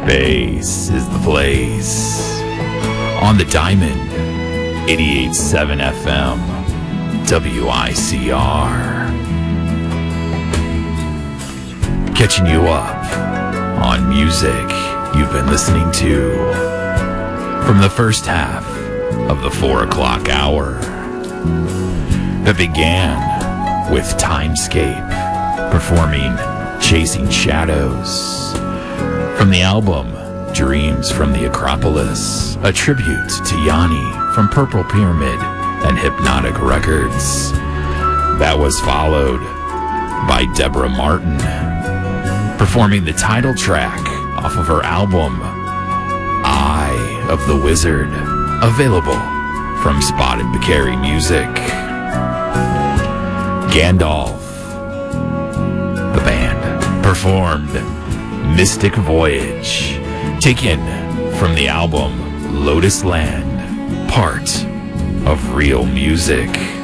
Space is the place. On the Diamond, 88.7 FM, WICR. Catching you up on music you've been listening to from the first half of the 4 o'clock hour that began with Timescape performing Chasing Shadows from the album Dreams from the Acropolis, a tribute to Yanni from Purple Pyramid and Hypnotic Records. That was followed by Deborah Martin performing the title track off of her album Eye of the Wizard, available from Spotted Bacari Music. Gandalf, the band, performed Mystic Voyage, taken from the album Lotus Land, part of Real Music.